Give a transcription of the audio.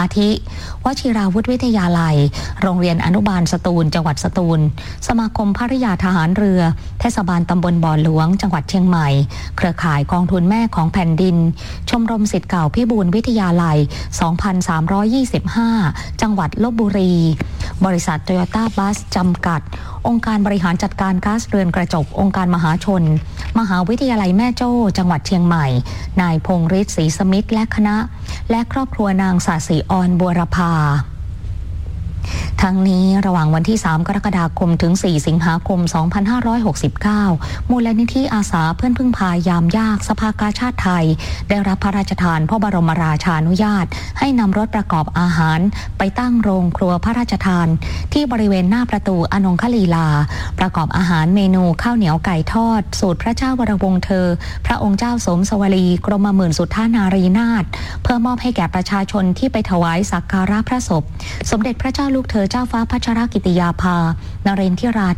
อาทิวชิราวุธวิทยาลัยโรงเรียนอนุบาลสตูลจังหวัดสตูลสมาคมภริยาทหารเรือเทศบาลตำบลบ่อหลวงจังหวัดเชียงใหม่เครือข่ายกองทุนแม่ของแผ่นดินชมรมศิษย์เก่าพิบูลวิทยาลัย 2325 จังหวัดลพบุรีบริษัทโตโยต้าบัสจำกัดองค์การบริหารจัดการก๊าซเรือนกระจกองค์การมหาชนมหาวิทยาลัยแม่โจ้จังหวัดเชียงใหม่นายพงษ์ฤทธิ์ศรีสมิทธิ์และคณะและครอบครัวนางศศิอรบัวรพาทั้งนี้ระหว่างวันที่3กรกฎาคมถึง4สิงหาคม2569มูลนิธิอาสาเพื่อนพึ่งพายามยากสภากาชาดไทยได้รับพระราชทานพระบรมราชานุญาตให้นำรถประกอบอาหารไปตั้งโรงครัวพระราชทานที่บริเวณหน้าประตูอนงคลีลาประกอบอาหารเมนูข้าวเหนียวไก่ทอดสูตรพระเจ้าวรวงศ์เธอพระองค์เจ้าสมสวลีกรมหมื่นสุทธานารีนาถเพื่อมอบให้แก่ประชาชนที่ไปถวายสักการะพระศพสมเด็จพระเจ้าลูกเธอเจ้าฟ้าพัชรกิติยาภานเรนทิรา